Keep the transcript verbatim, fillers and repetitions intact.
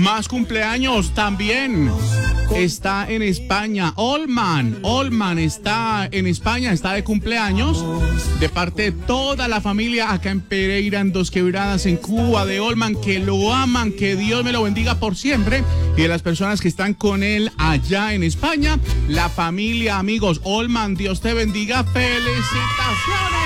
Más cumpleaños también. Está en España. Olman. Olman está en España, está de cumpleaños. De parte de toda la familia acá en Pereira, en Dos Quebradas, en Cuba, de Olman, que lo aman, que Dios me lo bendiga por siempre. Y de las personas que están con él allá en España, la familia, amigos. Olman, Dios te bendiga. Felicitaciones.